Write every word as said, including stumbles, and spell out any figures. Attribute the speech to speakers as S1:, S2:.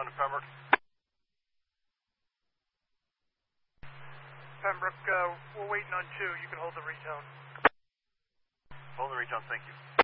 S1: retone to Pembroke.
S2: Pembroke, uh, we're waiting on two. You can hold the retone.
S1: Hold the retone, thank you.